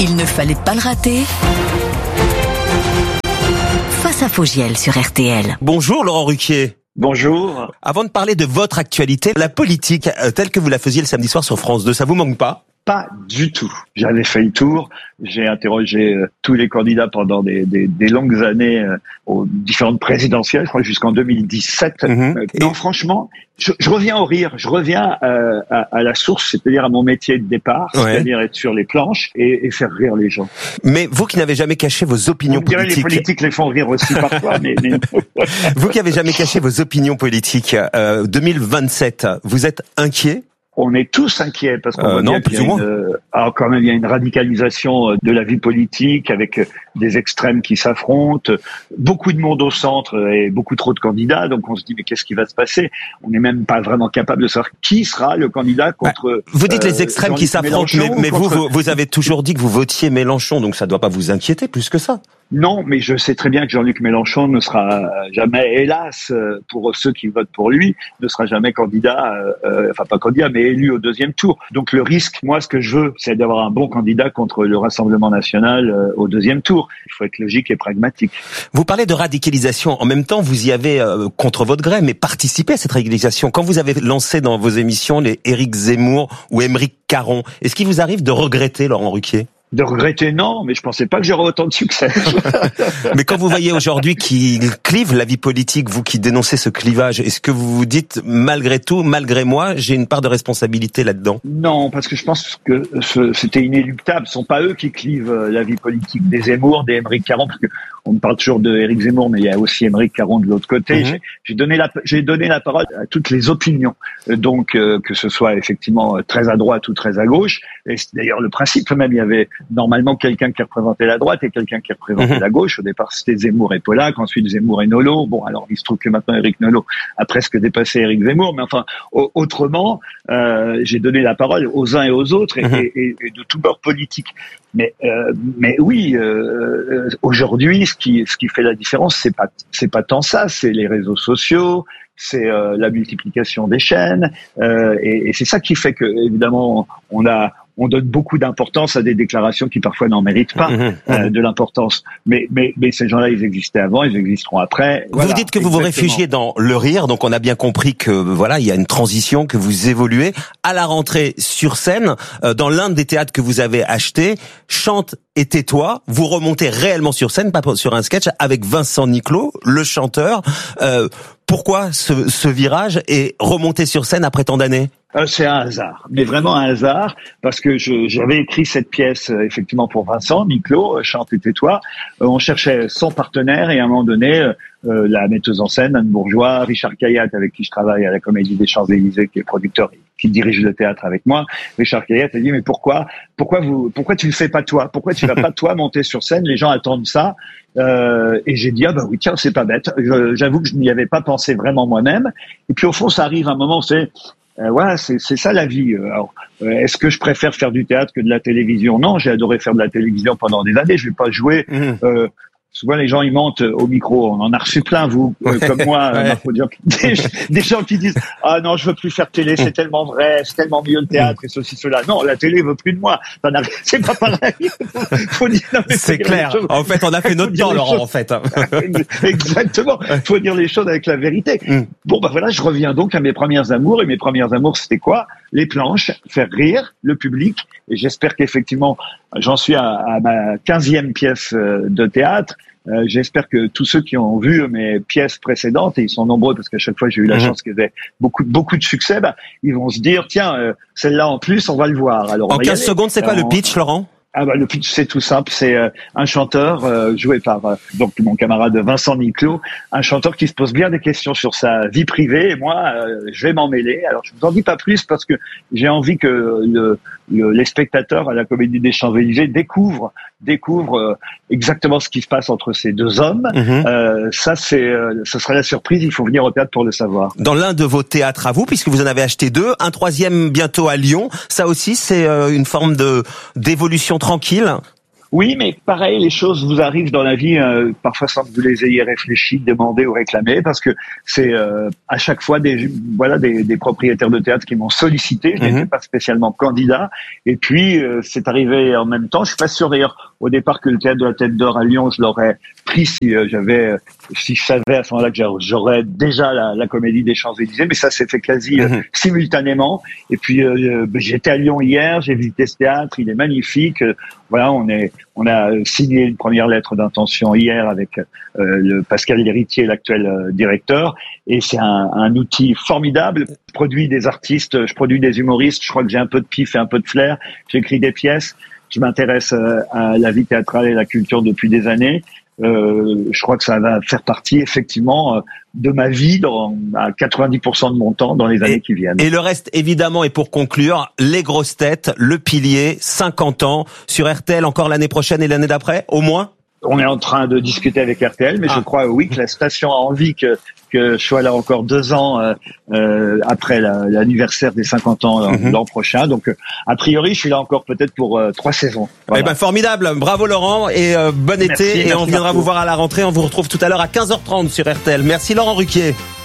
Il ne fallait pas le rater. Face à Fogiel sur RTL. Bonjour Laurent Ruquier. Bonjour. Avant de parler de votre actualité, la politique telle que vous la faisiez le samedi soir sur France 2, ça vous manque pas ? Pas du tout. J'avais fait le tour. J'ai interrogé tous les candidats pendant des longues années aux différentes présidentielles, je crois jusqu'en 2017. Non, franchement, je reviens au rire. Je reviens à la source, c'est-à-dire à mon métier de départ, c'est-à-dire être sur les planches et faire rire les gens. Mais vous qui n'avez jamais caché vos opinions politiques... Les politiques les font rire aussi parfois, mais... Vous qui n'avez jamais caché vos opinions politiques, 2027, vous êtes inquiet ? On est tous inquiets parce qu'on voit non, bien qu'il y a quand même il y a une radicalisation de la vie politique avec des extrêmes qui s'affrontent, beaucoup de monde au centre et beaucoup trop de candidats. Donc on se dit mais qu'est-ce qui va se passer ? On n'est même pas vraiment capable de savoir qui sera le candidat contre. Vous dites les extrêmes qui s'affrontent, mais vous avez toujours dit que vous votiez Mélenchon, donc ça doit pas vous inquiéter plus que ça. Non, mais je sais très bien que Jean-Luc Mélenchon ne sera jamais, hélas, pour ceux qui votent pour lui, ne sera jamais candidat, enfin pas candidat, mais élu au deuxième tour. Donc le risque, moi, ce que je veux, c'est d'avoir un bon candidat contre le Rassemblement national au deuxième tour. Il faut être logique et pragmatique. Vous parlez de radicalisation. En même temps, vous y avez, contre votre gré, mais participé à cette radicalisation. Quand vous avez lancé dans vos émissions les Éric Zemmour ou Aymeric Caron, est-ce qu'il vous arrive de regretter, Laurent Ruquier ? De regretter, non, mais je pensais pas que j'aurais autant de succès. Mais quand vous voyez aujourd'hui qu'il clive la vie politique, vous qui dénoncez ce clivage, est-ce que vous vous dites, malgré tout, malgré moi, j'ai une part de responsabilité là-dedans ? Non, parce que je pense que c'était inéluctable. Ce sont pas eux qui clivent la vie politique des Zemmour, des Aymeric Caron, parce que on parle toujours de Éric Zemmour, mais il y a aussi Aymeric Caron de l'autre côté. J'ai donné la parole à toutes les opinions. Donc, que ce soit effectivement très à droite ou très à gauche. Et c'est d'ailleurs le principe même, il y avait normalement quelqu'un qui représentait la droite et quelqu'un qui représentait la gauche. Au départ, c'était Zemmour et Polak, ensuite Zemmour et Nolot. Bon, alors il se trouve que maintenant Éric Nolot a presque dépassé Éric Zemmour, mais enfin, autrement, j'ai donné la parole aux uns et aux autres et de tout bord politique. Mais oui, aujourd'hui, ce qui fait la différence, c'est pas tant ça, c'est les réseaux sociaux, c'est la multiplication des chaînes, et c'est ça qui fait que évidemment on donne beaucoup d'importance à des déclarations qui parfois n'en méritent pas de l'importance. Mais ces gens-là, ils existaient avant, ils existeront après. Voilà, vous dites que vous vous réfugiez dans le rire, donc on a bien compris que voilà, il y a une transition, que vous évoluez. À la rentrée sur scène, dans l'un des théâtres que vous avez acheté, Chante et tais-toi, vous remontez réellement sur scène, pas sur un sketch, avec Vincent Niclot, le chanteur. Pourquoi ce virage et remonter sur scène après tant d'années ? C'est un hasard, mais vraiment un hasard, parce que j'avais écrit cette pièce effectivement pour Vincent Niclot, Chante et tais-toi. On cherchait son partenaire et à un moment donné, la metteuse en scène, Anne Bourgeois, Richard Caillat, avec qui je travaille à la Comédie des Champs-Élysées, qui est producteur, qui dirige le théâtre avec moi. Richard Caillat a dit mais pourquoi tu le fais pas toi ? Pourquoi tu vas pas toi monter sur scène ? Les gens attendent ça. Et j'ai dit oui tiens, c'est pas bête. J'avoue que je n'y avais pas pensé vraiment moi-même. Et puis au fond, ça arrive un moment, voilà, c'est ça la vie. Alors, est-ce que je préfère faire du théâtre que de la télévision ? Non, j'ai adoré faire de la télévision pendant des années. Je vais pas jouer. Souvent, les gens, ils mentent au micro. On en a reçu plein, vous, comme moi, faut dire, des gens qui disent « Ah non, je veux plus faire télé, c'est tellement vrai, c'est tellement mieux le théâtre et ceci, cela. » Non, la télé veut plus de moi. C'est pas pareil. Faut dire, non, mais c'est clair. En fait, on a fait notre temps, Laurent, en fait. Exactement. Faut dire les choses avec la vérité. Bon, voilà, je reviens donc à mes premières amours. Et mes premières amours, c'était quoi ? Les planches, faire rire le public. Et j'espère qu'effectivement, j'en suis à ma 15e pièce de théâtre. J'espère que tous ceux qui ont vu mes pièces précédentes, et ils sont nombreux parce qu'à chaque fois j'ai eu la chance qu'il y ait beaucoup de succès, ils vont se dire tiens, celle-là en plus, on va le voir. Alors, en 15 secondes, c'est quoi le pitch, Laurent ? Le pitch, c'est tout simple. C'est un chanteur joué par donc mon camarade Vincent Niclot, un chanteur qui se pose bien des questions sur sa vie privée. Et moi, je vais m'en mêler. Alors, je vous en dis pas plus parce que j'ai envie que les spectateurs à la Comédie des Champs-Élysées découvrent exactement ce qui se passe entre ces deux hommes. Ça, ce sera la surprise. Il faut venir au théâtre pour le savoir. Dans l'un de vos théâtres à vous, puisque vous en avez acheté 2, un 3e bientôt à Lyon. Ça aussi, c'est une forme d'évolution tranquille. Oui, mais pareil, les choses vous arrivent dans la vie, parfois sans que vous les ayez réfléchi, demandé ou réclamé, parce que c'est à chaque fois des propriétaires de théâtre qui m'ont sollicité. Je n'étais pas spécialement candidat, et puis c'est arrivé en même temps. Je suis pas sûr d'ailleurs au départ que le théâtre de la Tête d'Or à Lyon, je l'aurais pris si je savais à ce moment-là que j'aurais déjà la Comédie des Champs-Élysées, mais ça s'est fait quasi simultanément. Et puis j'étais à Lyon hier, j'ai visité ce théâtre, il est magnifique. Voilà, on a signé une première lettre d'intention hier avec le Pascal Lhéritier, l'actuel directeur, et c'est un outil formidable. Je produis des artistes, je produis des humoristes, je crois que j'ai un peu de pif et un peu de flair, j'écris des pièces, je m'intéresse à la vie théâtrale et la culture depuis des années. Je crois que ça va faire partie effectivement de ma vie à 90% de mon temps dans les années qui viennent. Et le reste, évidemment, et pour conclure, les grosses têtes, le pilier, 50 ans, sur RTL encore l'année prochaine et l'année d'après, au moins? On est en train de discuter avec RTL, mais je crois, oui, que la station a envie que je sois là encore 2 ans après l'anniversaire des 50 ans l'an prochain. Donc, a priori, je suis là encore peut-être pour 3 saisons. Voilà. Eh ben, formidable. Bravo Laurent et bon été. Et on viendra vous voir à la rentrée. On vous retrouve tout à l'heure à 15h30 sur RTL. Merci Laurent Ruquier.